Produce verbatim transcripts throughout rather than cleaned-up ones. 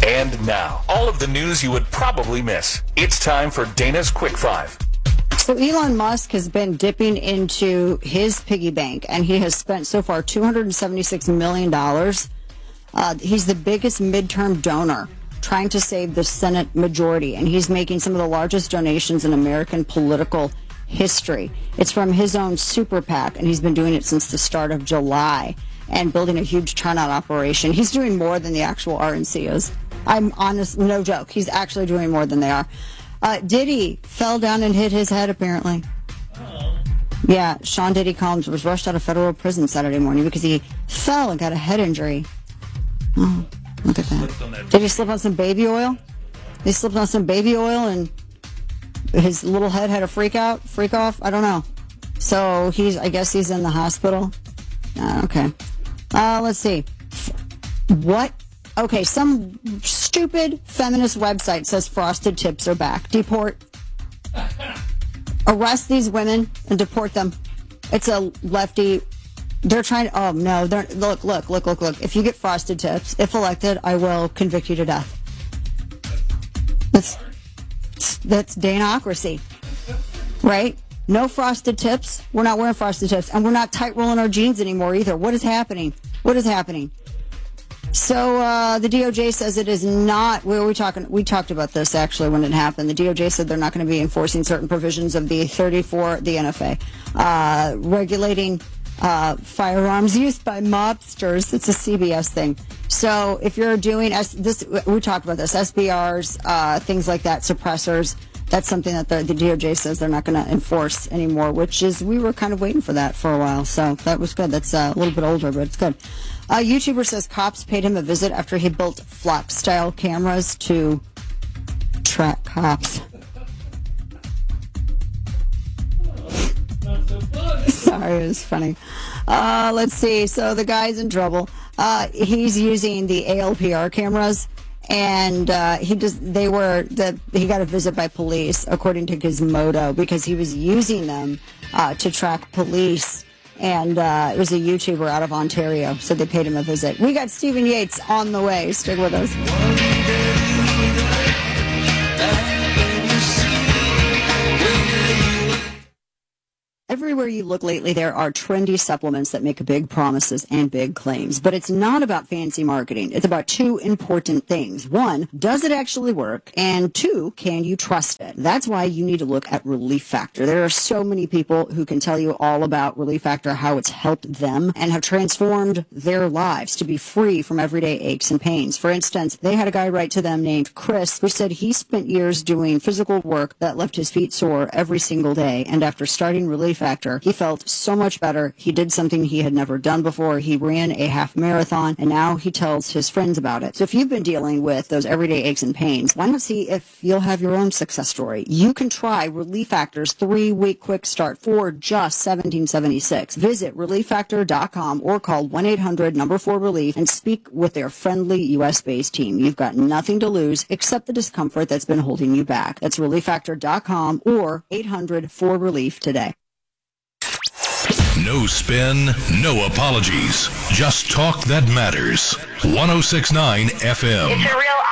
And now, all of the news you would probably miss. It's time for Dana's Quick Five. So Elon Musk has been dipping into his piggy bank, and he has spent so far two hundred seventy-six million dollars. Uh, he's the biggest midterm donor trying to save the Senate majority, and he's making some of the largest donations in American political history. It's from his own super PAC, and he's been doing it since the start of July and building a huge turnout operation. He's doing more than the actual R N C is. I'm honest, no joke. He's actually doing more than they are. Uh, Diddy fell down and hit his head, apparently. Oh. Yeah, Sean Diddy Combs was rushed out of federal prison Saturday morning because he fell and got a head injury. Oh, look at that. Did he slip on some baby oil? He slipped on some baby oil and his little head had a freak out, freak off? I don't know. So he's, I guess he's in the hospital. Uh, okay. Uh, let's see. What? Okay, some stupid feminist website says frosted tips are back. Deport. Arrest these women and deport them. It's a lefty. They're trying to, oh no, they're, look, look, look, look, look. If you get frosted tips, if elected, I will convict you to death. That's, that's Danocracy, right? No frosted tips. We're not wearing frosted tips, and we're not tight rolling our jeans anymore either. What is happening? What is happening? So uh, the D O J says it is not. We were talking. We talked about this actually when it happened. The D O J said they're not going to be enforcing certain provisions of the thirty-four, the N F A, uh, regulating uh, firearms used by mobsters. It's a C B S thing. So if you're doing S, this, we talked about this, S B Rs, uh, things like that, suppressors. That's something that the, the D O J says they're not going to enforce anymore, which is, we were kind of waiting for that for a while. So that was good. That's uh, a little bit older, but it's good. A YouTuber says cops paid him a visit after he built flock-style cameras to track cops. Not so funny. Sorry, it was funny. Uh, let's see. So the guy's in trouble. Uh, he's using the A L P R cameras. And uh, he just they were the he got a visit by police, according to Gizmodo, because he was using them uh, to track police. And uh, it was a YouTuber out of Ontario, so they paid him a visit. We got Stephen Yates on the way. Stick with us. Everywhere you look lately, there are trendy supplements that make big promises and big claims. But it's not about fancy marketing. It's about two important things. One, does it actually work? And two, can you trust it? That's why you need to look at Relief Factor. There are so many people who can tell you all about Relief Factor, how it's helped them and have transformed their lives to be free from everyday aches and pains. For instance, they had a guy write to them named Chris who said he spent years doing physical work that left his feet sore every single day. And after starting Relief Factor, he felt so much better. He did something he had never done before. He ran a half marathon, and now he tells his friends about it. So if you've been dealing with those everyday aches and pains, why not see if you'll have your own success story? You can try Relief Factor's three-week quick start for just seventeen seventy-six. Visit relief factor dot com or call one eight hundred number four relief and speak with their friendly U S-based team. You've got nothing to lose except the discomfort that's been holding you back. That's relief factor dot com or eight hundred four relief today. No spin, no apologies. Just talk that matters. one oh six point nine F M. It's a real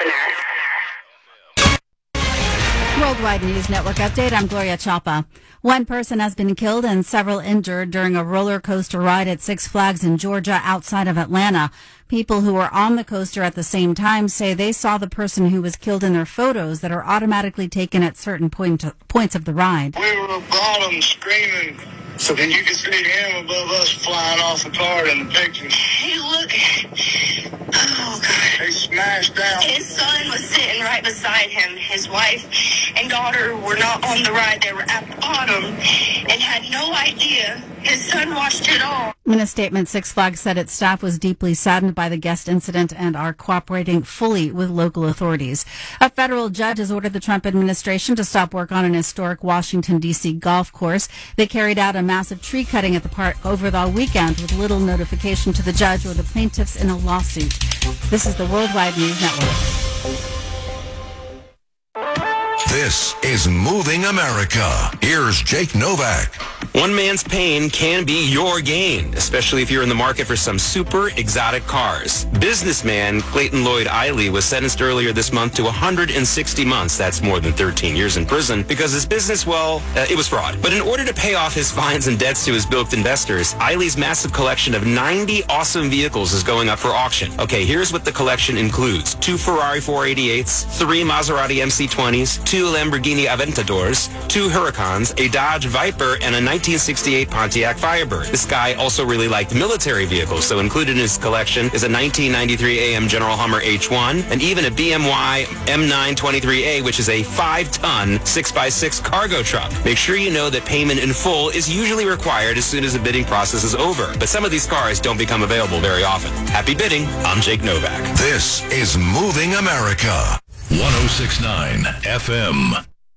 eye-opener. Worldwide News Network update. I'm Gloria Chapa. One person has been killed and several injured during a roller coaster ride at Six Flags in Georgia outside of Atlanta. People who were on the coaster at the same time say they saw the person who was killed in their photos that are automatically taken at certain point, points of the ride. We were bottom screaming, so then you could see him above us flying off the car in the picture. Hey, look. Oh, God. They smashed down. His son was sitting right beside him. His wife and daughter were not on the ride. They were at the bottom and had no idea. His son watched it all. In a statement, Six Flags said its staff was deeply saddened by the guest incident and are cooperating fully with local authorities. A federal judge has ordered the Trump administration to stop work on an historic Washington, D C golf course. They carried out a massive tree cutting at the park over the weekend with little notification to the judge or the plaintiffs in a lawsuit. This is the Worldwide News Network. This is Moving America. Here's Jake Novak. One man's pain can be your gain, especially if you're in the market for some super exotic cars. Businessman Clayton Lloyd Eiley was sentenced earlier this month to one hundred sixty months. That's more than thirteen years in prison because his business, well, uh, it was fraud. But in order to pay off his fines and debts to his bilked investors, Eiley's massive collection of ninety awesome vehicles is going up for auction. Okay, here's what the collection includes. Two Ferrari four eighty-eights, three Maserati M C twenties, two Lamborghini Aventadors, two Huracans, a Dodge Viper, and a nineteen sixty-eight Pontiac Firebird. This guy also really liked military vehicles, so included in his collection is a nineteen ninety-three A M General Hummer H one, and even a B M Y M nine twenty-three A, which is a five-ton six by six cargo truck. Make sure you know that payment in full is usually required as soon as the bidding process is over, but some of these cars don't become available very often. Happy bidding. I'm Jake Novak. This is Moving America. one oh six point nine F M.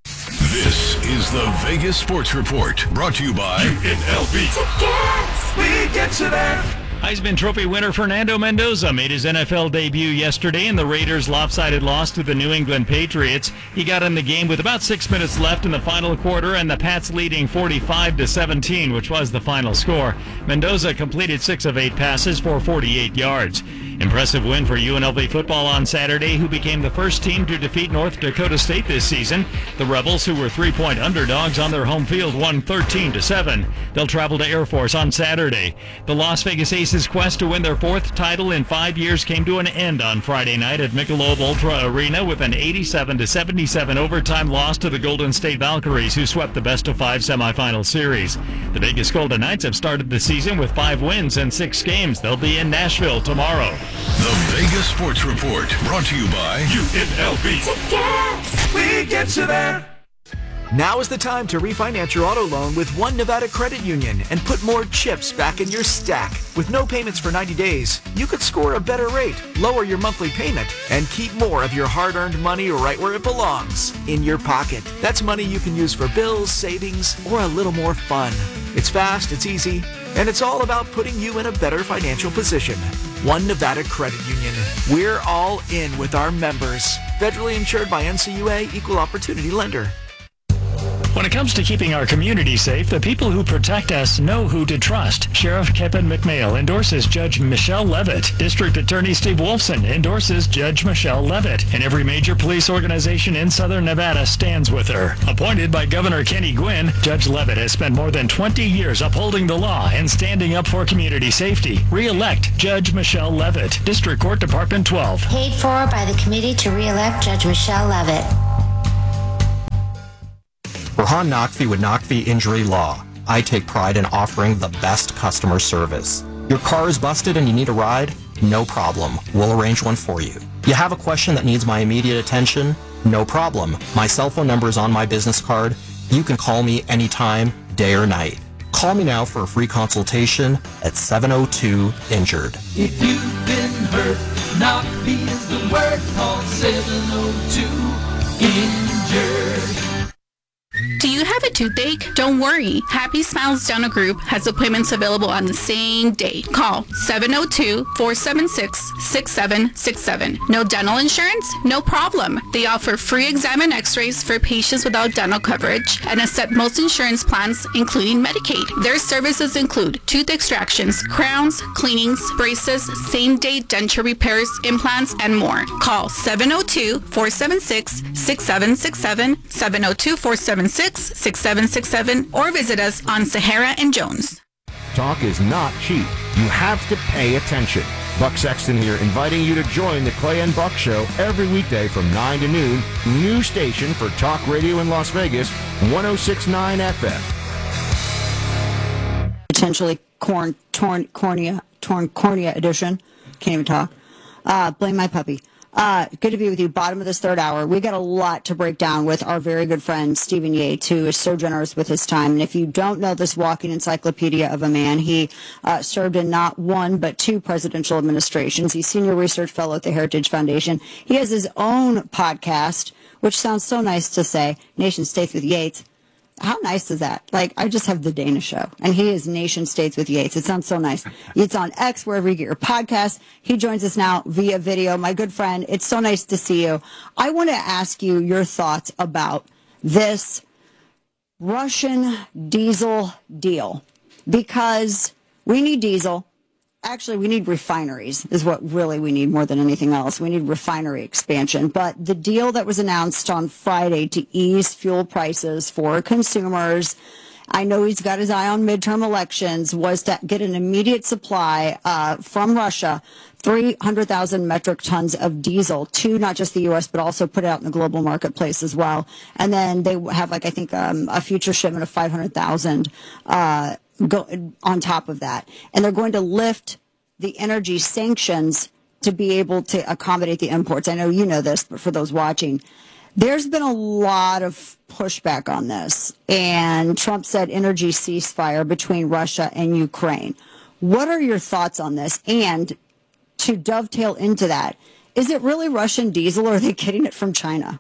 This is the Vegas Sports Report, brought to you by U N L V. Tickets! We get you there. Heisman Trophy winner Fernando Mendoza made his N F L debut yesterday in the Raiders' lopsided loss to the New England Patriots. He got in the game with about six minutes left in the final quarter, and the Pats leading forty-five to seventeen, which was the final score. Mendoza completed six of eight passes for forty-eight yards. Impressive win for U N L V football on Saturday, who became the first team to defeat North Dakota State this season. The Rebels, who were three-point underdogs on their home field, won thirteen to seven. They'll travel to Air Force on Saturday. The Las Vegas Aces' quest to win their fourth title in five years came to an end on Friday night at Michelob Ultra Arena with an eighty-seven to seventy-seven overtime loss to the Golden State Valkyries, who swept the best-of-five semifinal series. The Vegas Golden Knights have started the season with five wins and six games. They'll be in Nashville tomorrow. The Vegas Sports Report, brought to you by U N L V. Tickets! We get you there. Now is the time to refinance your auto loan with One Nevada Credit Union and put more chips back in your stack. With no payments for ninety days, you could score a better rate, lower your monthly payment, and keep more of your hard-earned money right where it belongs, in your pocket. That's money you can use for bills, savings, or a little more fun. It's fast, it's easy, and it's all about putting you in a better financial position. One Nevada Credit Union. We're all in with our members. Federally insured by N C U A, Equal Opportunity Lender. When it comes to keeping our community safe, the people who protect us know who to trust. Sheriff Kevin McMail endorses Judge Michelle Levitt. District Attorney Steve Wolfson endorses Judge Michelle Levitt. And every major police organization in Southern Nevada stands with her. Appointed by Governor Kenny Gwynn, Judge Levitt has spent more than twenty years upholding the law and standing up for community safety. Re-elect Judge Michelle Levitt. District Court Department twelve. Paid for by the committee to re-elect Judge Michelle Levitt. Rahan Naqvi with Naqvi Injury Law. I take pride in offering the best customer service. Your car is busted and you need a ride? No problem. We'll arrange one for you. You have a question that needs my immediate attention? No problem. My cell phone number is on my business card. You can call me anytime, day or night. Call me now for a free consultation at seven oh two injured. If you've been hurt, Naqvi is the word. Call seven oh two injured. Do you have a toothache? Don't worry. Happy Smiles Dental Group has appointments available on the same day. Call seven oh two, four seven six, six seven six seven. No dental insurance? No problem. They offer free exam and x-rays for patients without dental coverage and accept most insurance plans, including Medicaid. Their services include tooth extractions, crowns, cleanings, braces, same-day denture repairs, implants, and more. Call seven oh two, four seven six, six seven six seven, seven oh two, four seven six, six seven six seven, or visit us on Sahara and Jones. Talk is not cheap. You have to pay attention. Buck Sexton here, inviting you to join the Clay and Buck Show every weekday from nine to noon. New station for talk radio in Las Vegas, one oh six point nine F M. Potentially corn, torn, cornea, torn cornea edition. Can't even talk. Uh, blame my puppy. Uh, good to be with you. Bottom of this third hour. We got a lot to break down with our very good friend, Stephen Yates, who is so generous with his time. And if you don't know this walking encyclopedia of a man, he uh, served in not one, but two presidential administrations. He's senior research fellow at the Heritage Foundation. He has his own podcast, which sounds so nice to say, Nation States with Yates. How nice is that? Like, I just have the Dana Show, and he is Nation States with Yates. It sounds so nice. It's on X, wherever you get your podcasts. He joins us now via video. My good friend, it's so nice to see you. I want to ask you your thoughts about this Russian diesel deal, because we need diesel. Actually, we need refineries is what really we need more than anything else. We need refinery expansion. But the deal that was announced on Friday to ease fuel prices for consumers, I know he's got his eye on midterm elections, was to get an immediate supply uh, from Russia, three hundred thousand metric tons of diesel to not just the U S, but also put it out in the global marketplace as well. And then they have, like, I think um, a future shipment of five hundred thousand uh Go on top of that, and they're going to lift the energy sanctions to be able to accommodate the imports. I know you know this, but for those watching, there's been a lot of pushback on this, and Trump said energy ceasefire between Russia and Ukraine. What are your thoughts on this? And to dovetail into that, is it really Russian diesel, or are they getting it from China?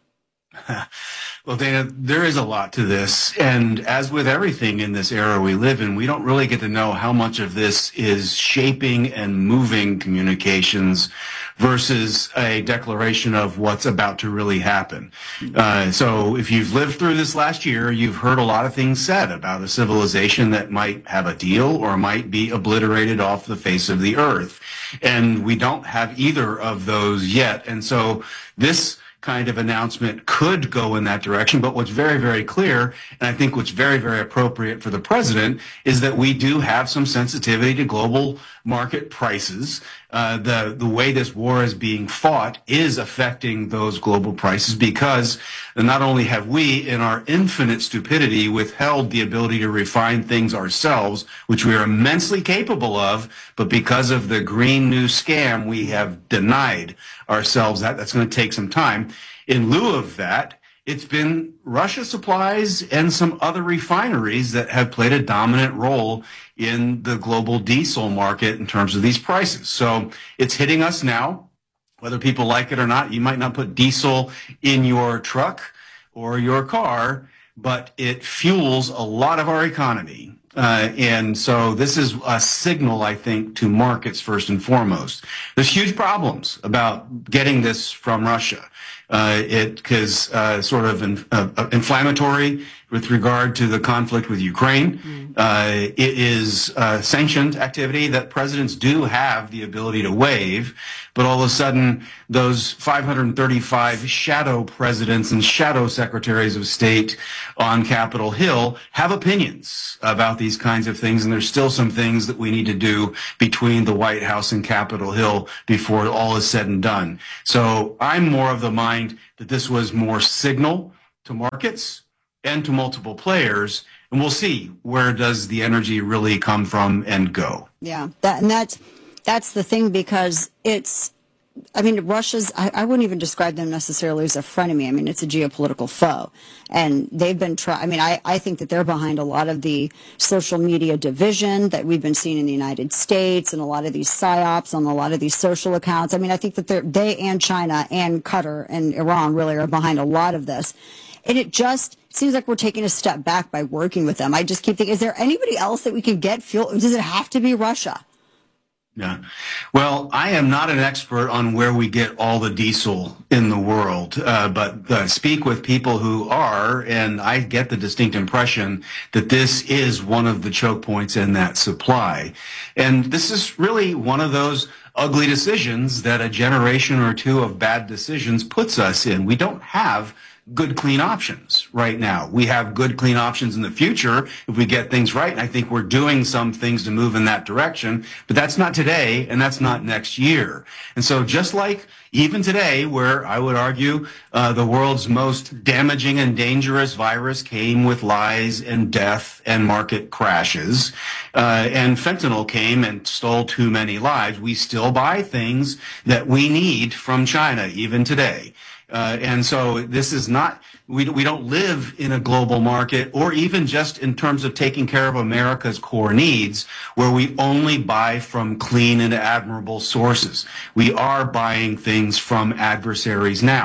Well, Dana, there is a lot to this. And as with everything in this era we live in, we don't really get to know how much of this is shaping and moving communications versus a declaration of what's about to really happen. Uh, so if you've lived through this last year, you've heard a lot of things said about a civilization that might have a deal or might be obliterated off the face of the earth. And we don't have either of those yet. And so this kind of announcement could go in that direction. But what's very, very clear, and I think what's very, very appropriate for the president, is that we do have some sensitivity to global market prices. Uh, the, the way this war is being fought is affecting those global prices, because not only have we, in our infinite stupidity, withheld the ability to refine things ourselves, which we are immensely capable of, but because of the Green New Scam, we have denied ourselves that. That's going to take some time. In lieu of that, it's been Russia supplies and some other refineries that have played a dominant role in the global diesel market in terms of these prices. So it's hitting us now, whether people like it or not. You might not put diesel in your truck or your car, but it fuels a lot of our economy. Uh, and so this is a signal, I think, to markets first and foremost. There's huge problems about getting this from Russia. Uh, it is uh, sort of in, uh, inflammatory with regard to the conflict with Ukraine. Mm. Uh, it is uh, sanctioned activity that presidents do have the ability to waive, but all of a sudden those five hundred thirty-five shadow presidents and shadow secretaries of state on Capitol Hill have opinions about these kinds of things, and there's still some things that we need to do between the White House and Capitol Hill before all is said and done. So I'm more of the mind that this was more signal to markets and to multiple players, and we'll see where does the energy really come from and go. Yeah, that, and that's that's the thing, because it's, I mean, Russia's, I, I wouldn't even describe them necessarily as a frenemy. I mean, it's a geopolitical foe, and they've been trying, I mean, I, I think that they're behind a lot of the social media division that we've been seeing in the United States, and a lot of these psyops on a lot of these social accounts. I mean, I think that they're, they and China and Qatar and Iran really are behind a lot of this. And it just seems like we're taking a step back by working with them. I just keep thinking, is there anybody else that we can get fuel? Does it have to be Russia? Yeah. Well, I am not an expert on where we get all the diesel in the world, uh, but uh, speak with people who are, and I get the distinct impression that this is one of the choke points in that supply. And this is really one of those ugly decisions that a generation or two of bad decisions puts us in. We don't have good, clean options right now. We have good, clean options in the future if we get things right, and I think we're doing some things to move in that direction, but that's not today, and that's not next year. And so just like even today, where I would argue uh, the world's most damaging and dangerous virus came with lies and death and market crashes, uh, and fentanyl came and stole too many lives, we still buy things that we need from China even today. Uh, and so this is not, we, we don't live in a global market, or even just in terms of taking care of America's core needs, where we only buy from clean and admirable sources. We are buying things from adversaries now.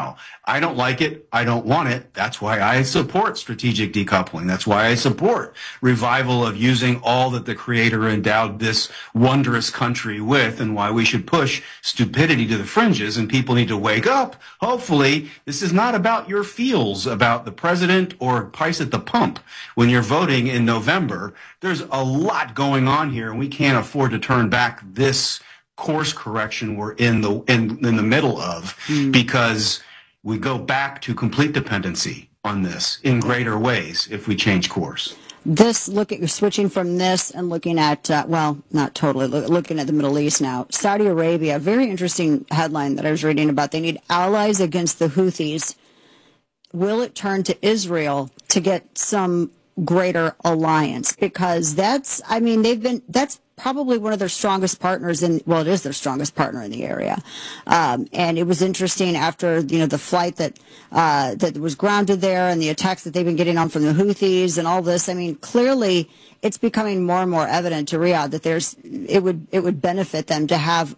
I don't like it. I don't want it. That's why I support strategic decoupling. That's why I support revival of using all that the Creator endowed this wondrous country with, and why we should push stupidity to the fringes, and people need to wake up. Hopefully, this is not about your feels about the president or price at the pump when you're voting in November. There's a lot going on here, and we can't afford to turn back this course correction we're in the in, in the middle of, mm. because we go back to complete dependency on this in greater ways if we change course. This, look at, you're switching from this and looking at, uh, well, not totally, look, looking at the Middle East now. Saudi Arabia, very interesting headline that I was reading about. They need allies against the Houthis. Will it turn to Israel to get some greater alliance? Because that's, I mean, they've been, that's probably one of their strongest partners in, well, it is their strongest partner in the area. Um, and it was interesting after, you know, the flight that, uh, that was grounded there and the attacks that they've been getting on from the Houthis and all this. I mean, clearly it's becoming more and more evident to Riyadh that there's, it would, it would benefit them to have,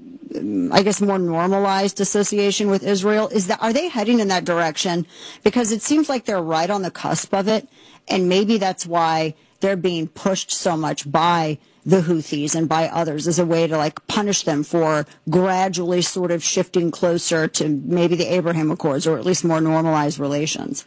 I guess, more normalized association with Israel. Is that, are they heading in that direction? Because it seems like they're right on the cusp of it. And maybe that's why they're being pushed so much by the Houthis and by others as a way to like punish them for gradually sort of shifting closer to maybe the Abraham Accords, or at least more normalized relations.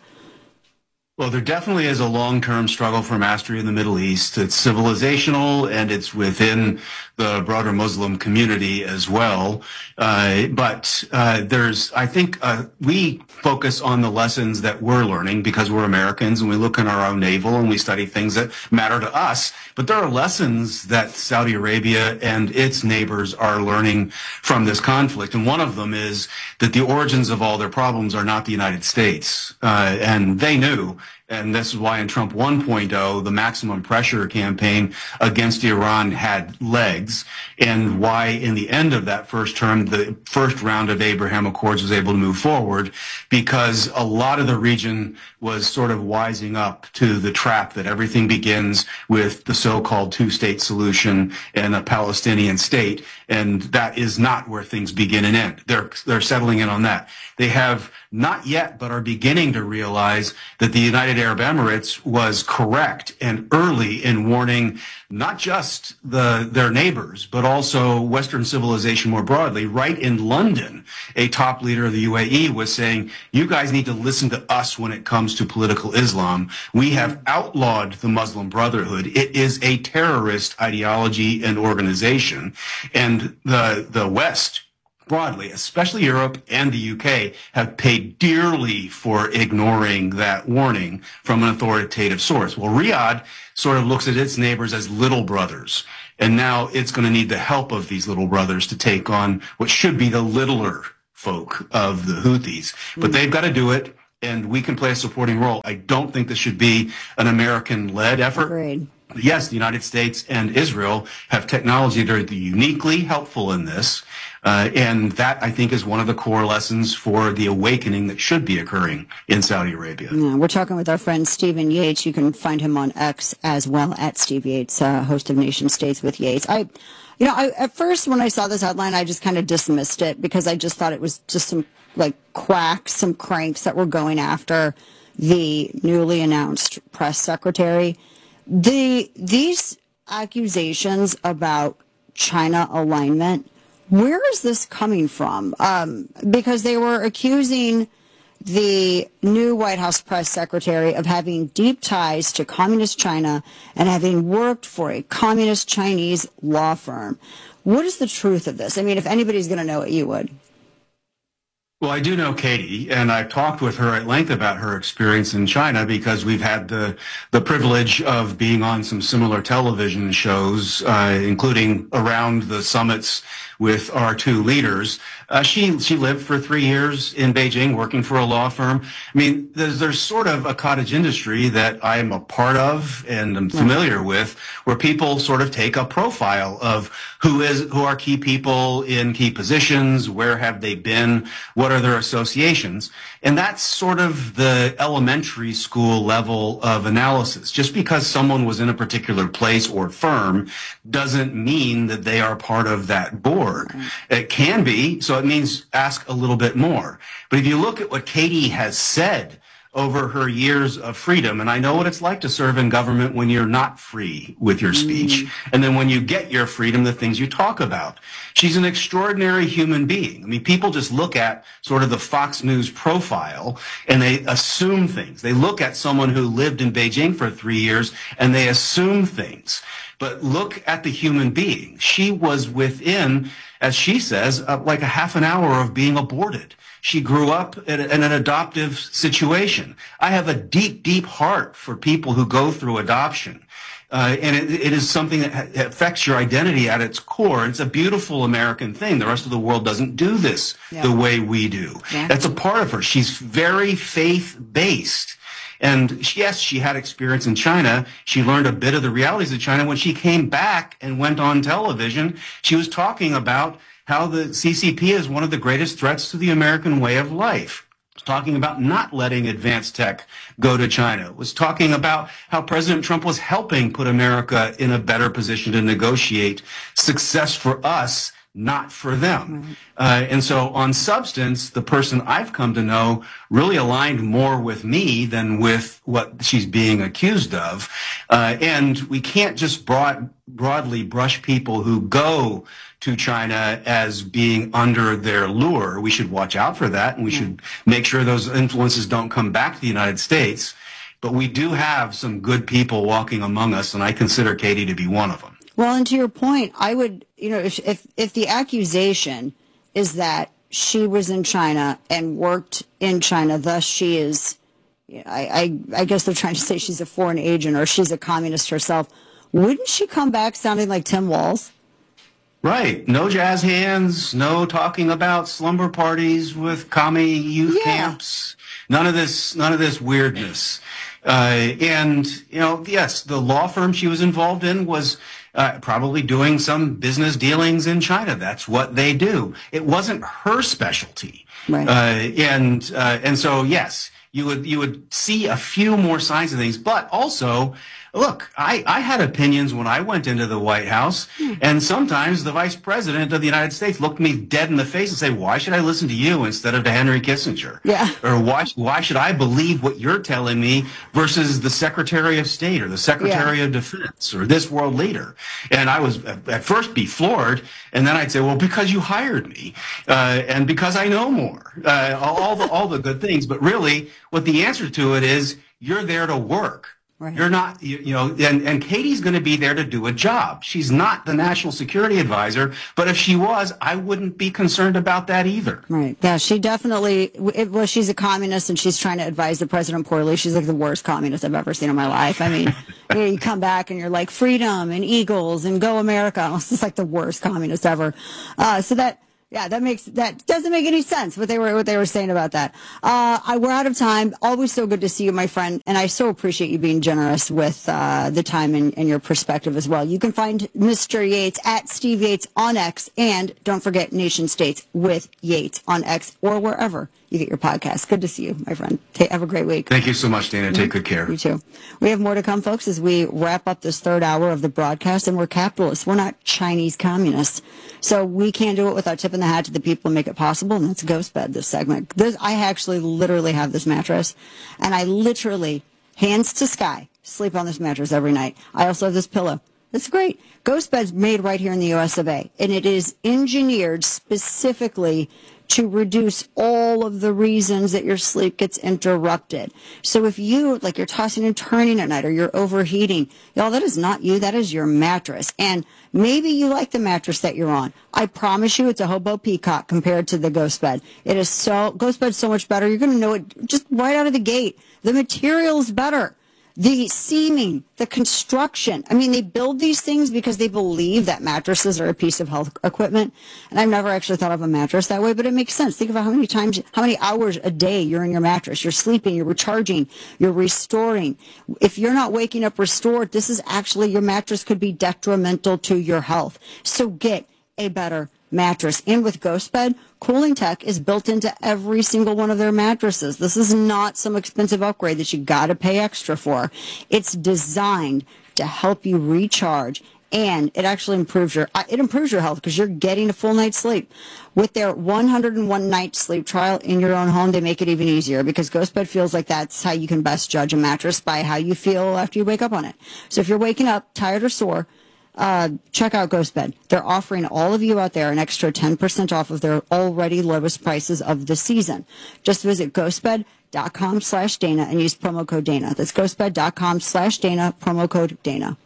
Well, there definitely is a long-term struggle for mastery in the Middle East. It's civilizational, and it's within the broader Muslim community as well. Uh, but uh, there's, I think, uh, we focus on the lessons that we're learning because we're Americans, and we look in our own navel and we study things that matter to us. But there are lessons that Saudi Arabia and its neighbors are learning from this conflict. And one of them is that the origins of all their problems are not the United States. Uh, and they knew. And this is why in Trump one point oh, the maximum pressure campaign against Iran had legs, and why in the end of that first term, the first round of Abraham Accords was able to move forward, because a lot of the region was sort of wising up to the trap that everything begins with the so-called two-state solution and a Palestinian state, and that is not where things begin and end. They're, they're settling in on that. They have not yet, but are beginning to realize that the United Arab Emirates was correct and early in warning not just the their neighbors, but also Western civilization more broadly. Right in London, a top leader of the U A E was saying, you guys need to listen to us when it comes to political Islam. We have outlawed the Muslim Brotherhood. It is a terrorist ideology and organization. And the the West, broadly, especially Europe and the U K, have paid dearly for ignoring that warning from an authoritative source. Well, Riyadh sort of looks at its neighbors as little brothers, and now it's going to need the help of these little brothers to take on what should be the littler folk of the Houthis. But they've got to do it, and we can play a supporting role. I don't think this should be an American-led effort. Agreed. Yes, the United States and Israel have technology that are uniquely helpful in this. Uh, and that, I think, is one of the core lessons for the awakening that should be occurring in Saudi Arabia. Yeah, we're talking with our friend Stephen Yates. You can find him on X as well, at Steve Yates, uh, host of Nation States with Yates. I, you know, I, at first when I saw this headline, I just kind of dismissed it because I just thought it was just some, like, quacks, some cranks that were going after the newly announced press secretary. The these accusations about China alignment, where is this coming from? Um, because they were accusing the new White House press secretary of having deep ties to communist China and having worked for a communist Chinese law firm. What is the truth of this? I mean, if anybody's going to know it, you would. Well, I do know Katie, and I've talked with her at length about her experience in China because we've had the the privilege of being on some similar television shows, uh, including around the summits with our two leaders. Uh, she she lived for three years in Beijing working for a law firm. I mean, there's there's sort of a cottage industry that I am a part of and I'm familiar with, where people sort of take a profile of who is who are key people in key positions, where have they been, what are their associations, and that's sort of the elementary school level of analysis. Just because someone was in a particular place or firm doesn't mean that they are part of that board. It can be. So so it means ask a little bit more. But if you look at what Katie has said over her years of freedom, and I know what it's like to serve in government when you're not free with your speech, mm. and then when you get your freedom, the things you talk about. She's an extraordinary human being. I mean, people just look at sort of the Fox News profile and they assume things. They look at someone who lived in Beijing for three years and they assume things. But look at the human being. She was within, as she says, uh, like a half an hour of being aborted. She grew up in an adoptive situation. I have a deep, deep heart for people who go through adoption. Uh, and it, it is something that affects your identity at its core. It's a beautiful American thing. The rest of the world doesn't do this yeah. the way we do. Yeah. That's a part of her. She's very faith-based. And yes, she had experience in China. She learned a bit of the realities of China. When she came back and went on television, she was talking about how the C C P is one of the greatest threats to the American way of life. Was talking about not letting advanced tech go to China. Was talking about how President Trump was helping put America in a better position to negotiate success for us, not for them. Mm-hmm. Uh, and so on substance, the person I've come to know really aligned more with me than with what she's being accused of. Uh, and we can't just broad, broadly brush people who go to China as being under their lure. We should watch out for that, and we mm-hmm. should make sure those influences don't come back to the United States. But we do have some good people walking among us, and I consider Katie to be one of them. Well, and to your point, I would, you know, if, if if the accusation is that she was in China and worked in China, thus she is, I, I, I guess they're trying to say she's a foreign agent or she's a communist herself, wouldn't she come back sounding like Tim Walz? Right. No jazz hands, no talking about slumber parties with commie youth yeah. camps, none of this, none of this weirdness. Uh, and, you know, yes, the law firm she was involved in was uh, probably doing some business dealings in China. That's what they do. It wasn't her specialty. Right. Uh, and, uh, and so, yes, you would, you would see a few more signs of things, but also, look, I, I had opinions when I went into the White House, and sometimes the Vice President of the United States looked me dead in the face and say, why should I listen to you instead of to Henry Kissinger? Yeah. Or why why should I believe what you're telling me versus the Secretary of State or the Secretary yeah. of Defense or this world leader? And I was at first be floored, and then I'd say, well, because you hired me, uh, and because I know more, uh, all the all the good things. But really, what the answer to it is, you're there to work. Right. You're not, you, you know, and, and Katie's going to be there to do a job. She's not the national security advisor, but if she was, I wouldn't be concerned about that either. Right. Yeah, she definitely, it, well, she's a communist and she's trying to advise the president poorly. She's like the worst communist I've ever seen in my life. I mean, you, know, you come back and you're like freedom and eagles and go America. It's just like the worst communist ever. Uh, so that, Yeah, that makes that doesn't make any sense what they were what they were saying about that. Uh, I we're out of time. Always so good to see you, my friend, and I so appreciate you being generous with uh, the time and, and your perspective as well. You can find Mister Yates at Steve Yates on X, and don't forget Nation States with Yates on X or wherever you get your podcast. Good to see you, my friend. Take, have a great week. Thank you so much, Dana. Take good care. You too. We have more to come, folks, as we wrap up this third hour of the broadcast, and we're capitalists. We're not Chinese communists. So we can't do it without tipping the hat to the people who make it possible, and that's GhostBed, this segment. This, I actually literally have this mattress, and I literally, hands to sky, sleep on this mattress every night. I also have this pillow. It's great. GhostBed's made right here in the U S of A, and it is engineered specifically to reduce all of the reasons that your sleep gets interrupted. So if you, like you're tossing and turning at night or you're overheating, y'all, that is not you, that is your mattress. And maybe you like the mattress that you're on. I promise you it's a Hobo Peacock compared to the GhostBed. It is so, GhostBed's so much better. You're going to know it just right out of the gate. The material's better. The seaming, the construction. I mean, they build these things because they believe that mattresses are a piece of health equipment. And I've never actually thought of a mattress that way, but it makes sense. Think about how many times, how many hours a day you're in your mattress. You're sleeping, you're recharging, you're restoring. If you're not waking up restored, this is actually, your mattress could be detrimental to your health. So get a better mattress. And with GhostBed, cooling tech is built into every single one of their mattresses. This is not some expensive upgrade that you got to pay extra for. It's designed to help you recharge and it actually improves your uh, it improves your health because you're getting a full night's sleep. With their one hundred one night sleep trial in your own home, they make it even easier because GhostBed feels like that's how you can best judge a mattress, by how you feel after you wake up on it. So if you're waking up tired or sore, uh, check out GhostBed. They're offering all of you out there an extra ten percent off of their already lowest prices of the season. Just visit ghostbed.com slash Dana and use promo code Dana. That's ghostbed.com slash Dana, promo code Dana.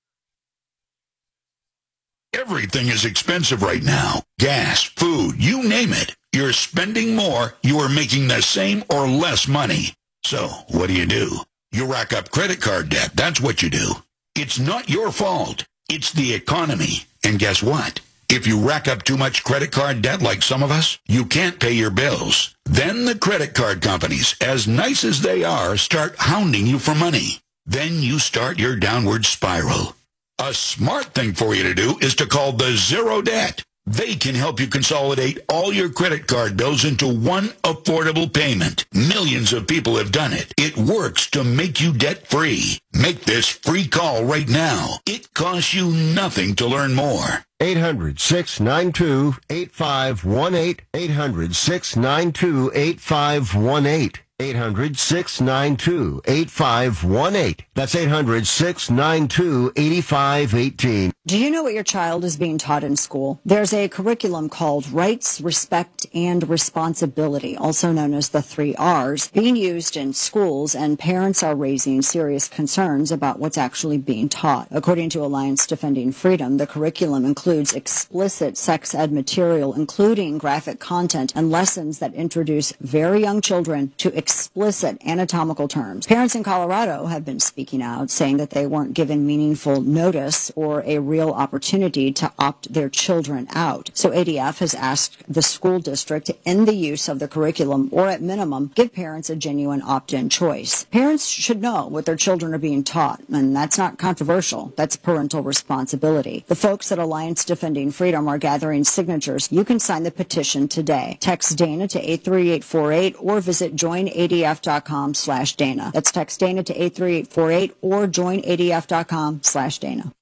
Everything is expensive right now. Gas, food, you name it. You're spending more, you are making the same or less money. So, what do you do? You rack up credit card debt. That's what you do. It's not your fault. It's the economy. And guess what? If you rack up too much credit card debt like some of us, you can't pay your bills. Then the credit card companies, as nice as they are, start hounding you for money. Then you start your downward spiral. A smart thing for you to do is to call the Zero Debt. They can help you consolidate all your credit card bills into one affordable payment. Millions of people have done it. It works to make you debt-free. Make this free call right now. It costs you nothing to learn more. eight hundred, six nine two, eight five one eight. eight hundred, six nine two, eight five one eight. eight hundred, six nine two, eight five one eight. That's eight hundred, six nine two, eight five one eight. Do you know what your child is being taught in school? There's a curriculum called Rights, Respect, and Responsibility, also known as the three R's, being used in schools, and parents are raising serious concerns about what's actually being taught. According to Alliance Defending Freedom, the curriculum includes explicit sex ed material, including graphic content and lessons that introduce very young children to explicit anatomical terms. Parents in Colorado have been speaking out, saying that they weren't given meaningful notice or a real opportunity to opt their children out. So A D F has asked the school district to end the use of the curriculum, or at minimum, give parents a genuine opt-in choice. Parents should know what their children are being taught, and that's not controversial. That's parental responsibility. The folks at Alliance Defending Freedom are gathering signatures. You can sign the petition today. Text Dana to eight three eight four eight or visit join A D F dot com slash Dana. That's text Dana to eight three eight four eight or join A D F dot com slash Dana.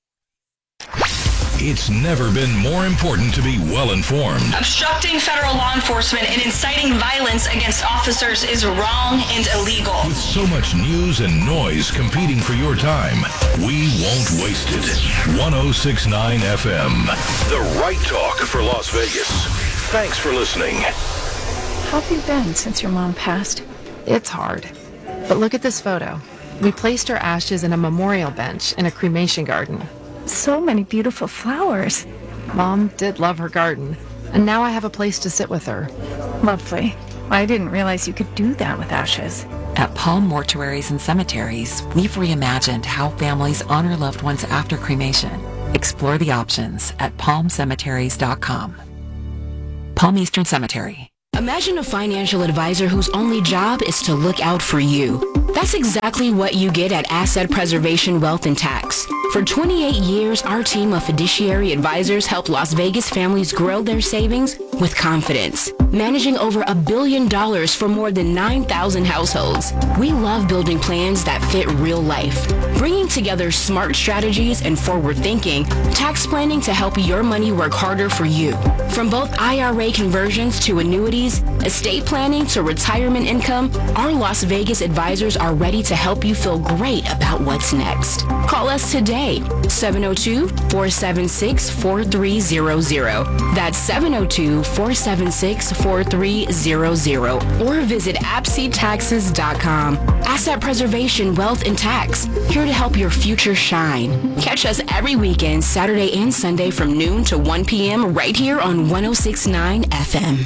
It's never been more important to be well-informed. Obstructing federal law enforcement and inciting violence against officers is wrong and illegal. With so much news and noise competing for your time, we won't waste it. one oh six point nine F M, the right talk for Las Vegas. Thanks for listening. How have you been since your mom passed? It's hard. But look at this photo. We placed her ashes in a memorial bench in a cremation garden. So many beautiful flowers. Mom did love her garden, and now I have a place to sit with her. Lovely. I didn't realize you could do that with ashes. At Palm Mortuaries and Cemeteries, we've reimagined how families honor loved ones after cremation. Explore the options at palm cemeteries dot com. Palm Eastern Cemetery. Imagine a financial advisor whose only job is to look out for you. That's exactly what you get at Asset Preservation Wealth and Tax. For twenty-eight years, our team of fiduciary advisors help Las Vegas families grow their savings with confidence, managing over a billion dollars for more than nine thousand households. We love building plans that fit real life, bringing together smart strategies and forward thinking, tax planning to help your money work harder for you. From both I R A conversions to annuities, estate planning to retirement income, our Las Vegas advisors are ready to help you feel great about what's next. Call us today, seven oh two, four seven six, four three zero zero. That's seven oh two, four seven six, four three zero zero. Or visit abc taxes dot com. Asset Preservation Wealth and Tax, here to help your future shine. Catch us every weekend, Saturday and Sunday from noon to one p.m. right here on one oh six point nine F M.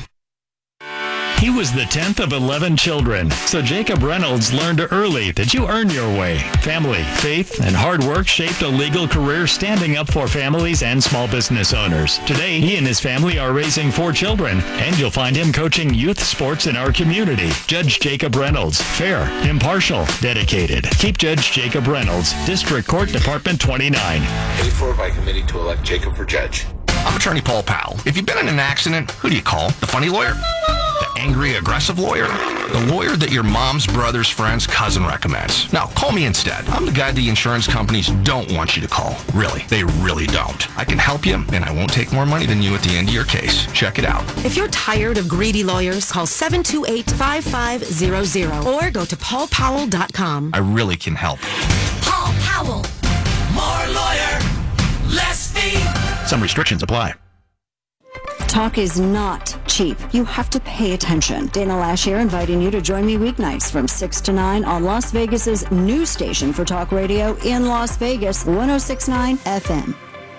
He was the tenth of eleven children, so Jacob Reynolds learned early that you earn your way. Family, faith, and hard work shaped a legal career standing up for families and small business owners. Today, he and his family are raising four children, and you'll find him coaching youth sports in our community. Judge Jacob Reynolds, fair, impartial, dedicated. Keep Judge Jacob Reynolds, District Court Department twenty-nine. Paid for by committee to elect Jacob for judge. I'm attorney Paul Powell. If you've been in an accident, who do you call? The funny lawyer? The Angry, aggressive lawyer? The lawyer that your mom's brother's friend's cousin recommends. Now, call me instead. I'm the guy the insurance companies don't want you to call. Really, they really don't. I can help you, and I won't take more money than you at the end of your case. Check it out. If you're tired of greedy lawyers, call seven two eight, five five zero zero or go to paul powell dot com. I really can help. Paul Powell. More lawyer, less fee. Some restrictions apply. Talk is not cheap. You have to pay attention. Dana Lash here, inviting you to join me weeknights from six to nine on Las Vegas's new station for talk radio in Las Vegas, one oh six point nine F M.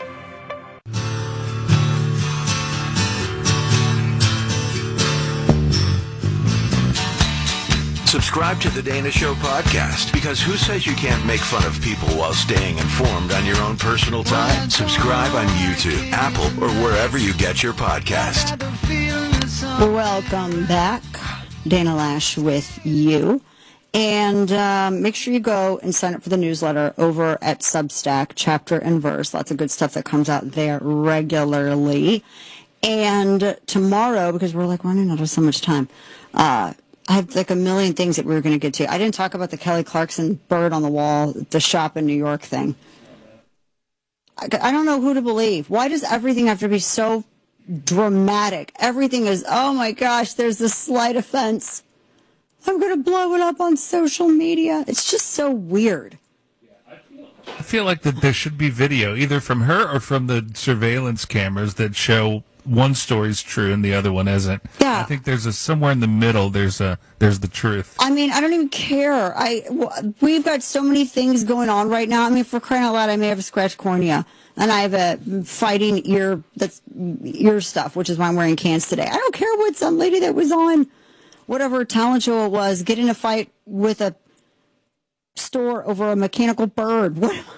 Subscribe to the Dana Show podcast, because who says you can't make fun of people while staying informed on your own personal time? Subscribe on YouTube, Apple, or wherever you get your podcast. Welcome back. Dana Lash with you. And um, make sure you go and sign up for the newsletter over at Substack, Chapter and Verse. Lots of good stuff that comes out there regularly. And tomorrow, because we're like running out of so much time, uh, I have like a million things that we were going to get to. I didn't talk about the Kelly Clarkson bird on the wall, the shop in New York thing. I, I don't know who to believe. Why does everything have to be so dramatic? Everything is, oh my gosh, there's this slight offense. I'm going to blow it up on social media. It's just so weird. I feel like that there should be video, either from her or from the surveillance cameras that show one story's true and the other one isn't. Yeah. I think there's a somewhere in the middle. There's a there's the truth. I mean, I don't even care. I w- we've got so many things going on right now. I mean, for crying out loud, I may have a scratched cornea, and I have a fighting ear that's ear stuff, which is why I'm wearing cans today. I don't care what some lady that was on whatever talent show it was get in a fight with a store over a mechanical bird. What am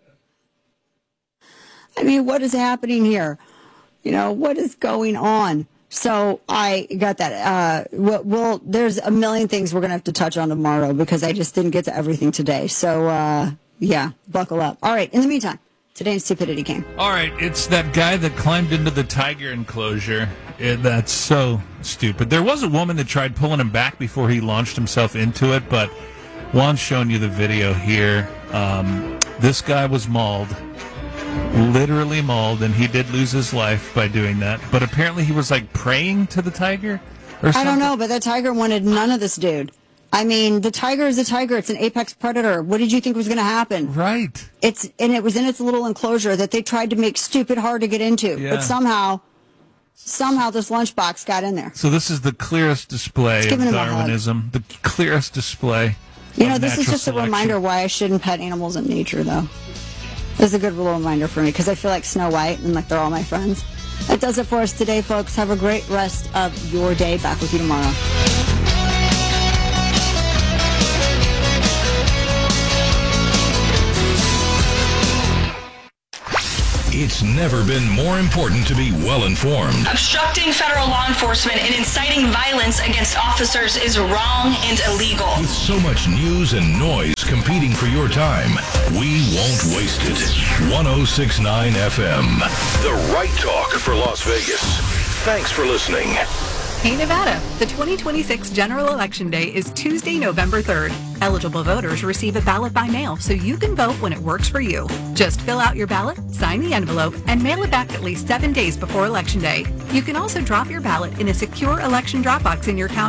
I? I mean, what is happening here? You know, what is going on? So I got that. Uh, well, well, there's a million things we're going to have to touch on tomorrow because I just didn't get to everything today. So, uh, yeah, buckle up. All right. In the meantime, today's stupidity game. All right. It's that guy that climbed into the tiger enclosure. It, that's so stupid. There was a woman that tried pulling him back before he launched himself into it, but Juan's showing you the video here. Um, this guy was mauled. Literally mauled, and he did lose his life by doing that. But apparently he was like praying to the tiger or something. I don't know, but that tiger wanted none of this dude. I mean, the tiger is a tiger. It's an apex predator. What did you think was going to happen? Right. It's and it was in its little enclosure that they tried to make stupid hard to get into. Yeah. But somehow, somehow this lunchbox got in there. So this is the clearest display It's of giving him a hug. Darwinism. The clearest display. You know, of this is natural just selection. a reminder why I shouldn't pet animals in nature, though. This is a good little reminder for me because I feel like Snow White and like they're all my friends. That does it for us today, folks. Have a great rest of your day. Back with you tomorrow. It's never been more important to be well-informed. Obstructing federal law enforcement and inciting violence against officers is wrong and illegal. With so much news and noise competing for your time, we won't waste it. one oh six point nine F M. The right talk for Las Vegas. Thanks for listening. Hey Nevada, the twenty twenty-six General Election Day is Tuesday, November third. Eligible voters receive a ballot by mail so you can vote when it works for you. Just fill out your ballot, sign the envelope, and mail it back at least seven days before Election Day. You can also drop your ballot in a secure election drop box in your county.